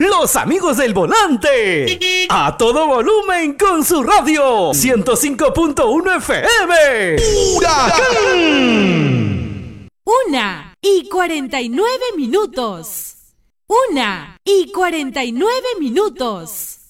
Los amigos del volante. A todo volumen con su radio. 105.1 FM. ¡Huracán! 1:49. 1:49.